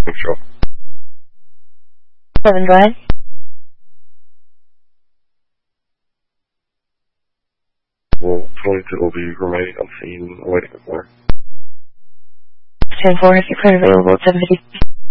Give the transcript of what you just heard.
Sure. 7, go ahead. Well, 22 will be remaining unseen, awaiting a clear. 10-4, if you're clear available at 750.